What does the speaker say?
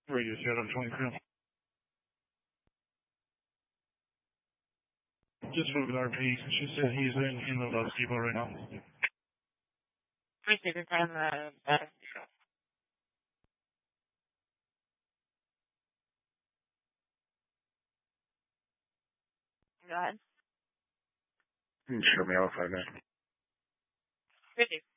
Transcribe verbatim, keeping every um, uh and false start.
Radio Shadow twenty-two. Just spoke with R P. She said he's in, in the Los Depot right now. Appreciate the time. Uh, uh, go ahead. Show me outside now. fifty.